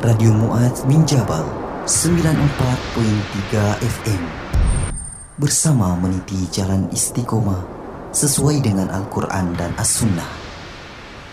Radio Mu'adz min Jabal 94.3 FM. Bersama meniti jalan istiqomah sesuai dengan Al-Quran dan As-Sunnah.